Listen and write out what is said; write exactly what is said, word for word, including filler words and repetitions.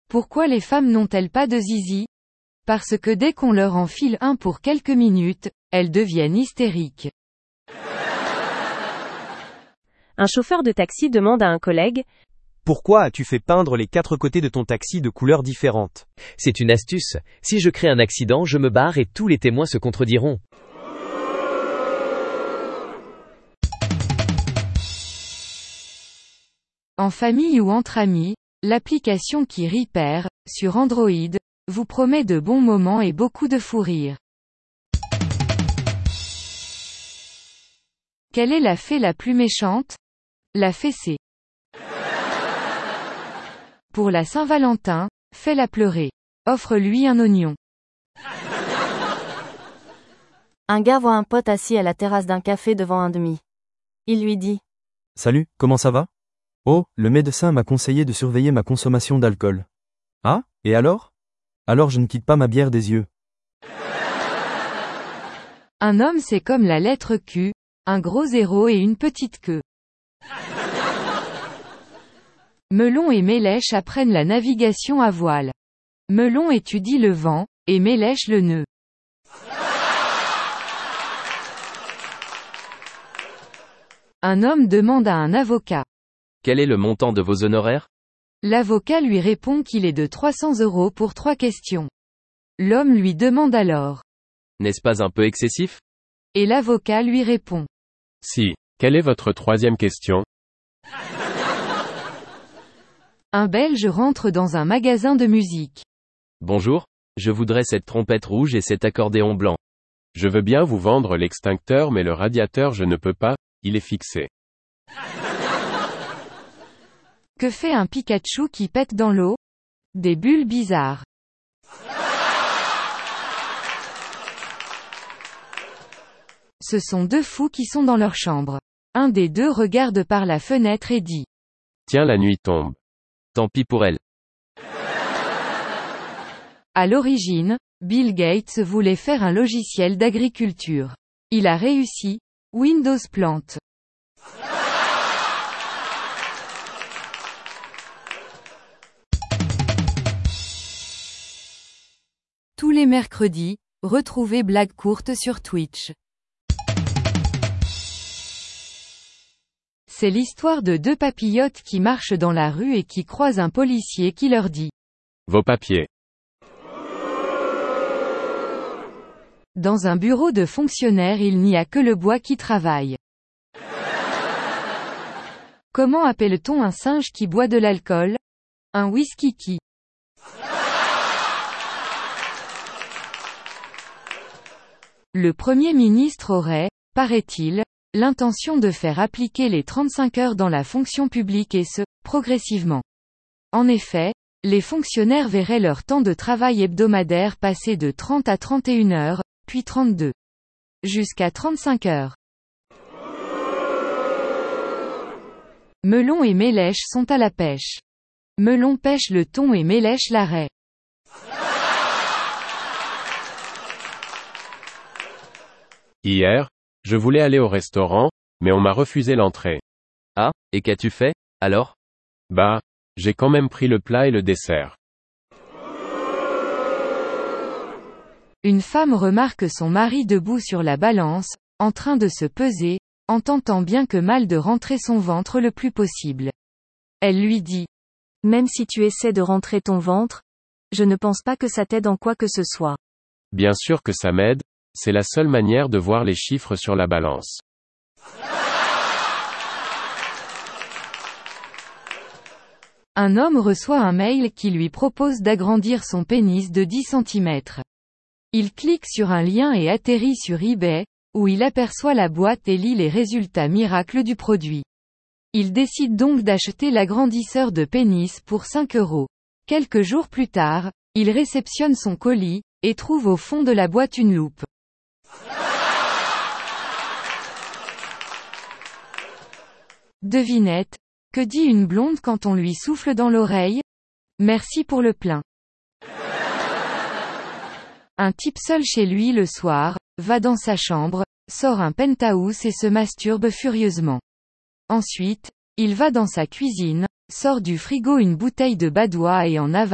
Pourquoi les femmes n'ont-elles pas de zizi? Parce que dès qu'on leur enfile un pour quelques minutes, elles deviennent hystériques. Un chauffeur de taxi demande à un collègue: Pourquoi as-tu fait peindre les quatre côtés de ton taxi de couleurs différentes? C'est une astuce. Si je crée un accident, je me barre et tous les témoins se contrediront. En famille ou entre amis, l'application qui Repair, sur Android, vous promet de bons moments et beaucoup de fou rire. Quelle est la fée la plus méchante? La fessée. Pour la Saint-Valentin, fais-la pleurer. Offre-lui un oignon. Un gars voit un pote assis à la terrasse d'un café devant un demi. Il lui dit: Salut, comment ça va? Oh, le médecin m'a conseillé de surveiller ma consommation d'alcool. Ah, et alors? Alors je ne quitte pas ma bière des yeux. Un homme c'est comme la lettre Q, un gros zéro et une petite queue. Melon et Mélèche apprennent la navigation à voile. Melon étudie le vent, et Mélèche le nœud. Un homme demande à un avocat: Quel est le montant de vos honoraires? L'avocat lui répond qu'il est de trois cents euros pour trois questions. L'homme lui demande alors: N'est-ce pas un peu excessif? Et l'avocat lui répond: Si. Quelle est votre troisième question? Un Belge rentre dans un magasin de musique. Bonjour, je voudrais cette trompette rouge et cet accordéon blanc. Je veux bien vous vendre l'extincteur mais le radiateur je ne peux pas, il est fixé. Que fait un Pikachu qui pète dans l'eau? Des bulles bizarres. Ce sont deux fous qui sont dans leur chambre. Un des deux regarde par la fenêtre et dit: Tiens, la nuit tombe. Tant pis pour elle. À l'origine, Bill Gates voulait faire un logiciel d'agriculture. Il a réussi. Windows plante. Tous les mercredis, retrouvez Blagues courtes sur Twitch. C'est l'histoire de deux papillotes qui marchent dans la rue et qui croisent un policier qui leur dit: Vos papiers. Dans un bureau de fonctionnaire il n'y a que le bois qui travaille. Comment appelle-t-on un singe qui boit de l'alcool? Un whisky-qui. Le Premier ministre aurait, paraît-il, l'intention de faire appliquer les trente-cinq heures dans la fonction publique et ce, progressivement. En effet, les fonctionnaires verraient leur temps de travail hebdomadaire passer de trente à trente et une heures, puis trente-deux. Jusqu'à trente-cinq heures. Melon et Mélèche sont à la pêche. Melon pêche le thon et Mélèche la raie. Hier, je voulais aller au restaurant, mais on m'a refusé l'entrée. Ah, et qu'as-tu fait, alors? Bah, j'ai quand même pris le plat et le dessert. Une femme remarque son mari debout sur la balance, en train de se peser, en tentant bien que mal de rentrer son ventre le plus possible. Elle lui dit: Même si tu essaies de rentrer ton ventre, je ne pense pas que ça t'aide en quoi que ce soit. Bien sûr que ça m'aide, c'est la seule manière de voir les chiffres sur la balance. Un homme reçoit un mail qui lui propose d'agrandir son pénis de dix centimètres. Il clique sur un lien et atterrit sur eBay, où il aperçoit la boîte et lit les résultats miracles du produit. Il décide donc d'acheter l'agrandisseur de pénis pour cinq euros. Quelques jours plus tard, il réceptionne son colis, et trouve au fond de la boîte une loupe. Devinette, que dit une blonde quand on lui souffle dans l'oreille? Merci pour le plein. Un type seul chez lui le soir, va dans sa chambre, sort un penthouse et se masturbe furieusement. Ensuite, il va dans sa cuisine, sort du frigo une bouteille de badois et en avale